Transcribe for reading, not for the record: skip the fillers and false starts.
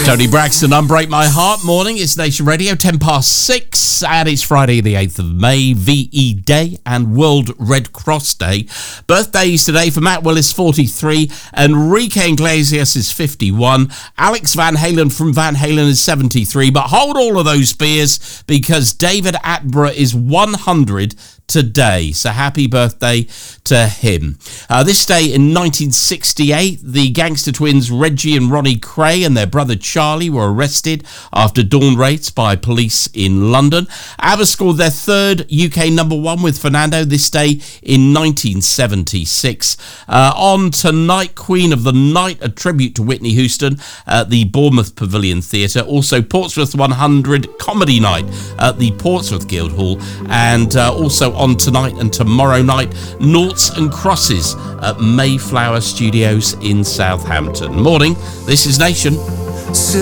Tony Braxton, Unbreak My Heart. Morning, it's Nation Radio, 10 past 6, and it's Friday the 8th of May, VE Day and World Red Cross Day. Birthdays today for Matt Willis, 43, Enrique Iglesias is 51, Alex Van Halen from Van Halen is 73, but hold all of those beers because David Attenborough is 100 today, so happy birthday to him. This day in 1968, the gangster twins Reggie and Ronnie Kray and their brother Charlie were arrested after dawn raids by police in London. ABBA scored their third UK number one with Fernando this day in 1976. On tonight, Queen of the Night, a tribute to Whitney Houston at the Bournemouth Pavilion Theatre. Also Portsmouth 100 Comedy Night at the Portsmouth Guildhall, and also on tonight and tomorrow night, Noughts and Crosses at Mayflower Studios in Southampton. Morning, this is Nation.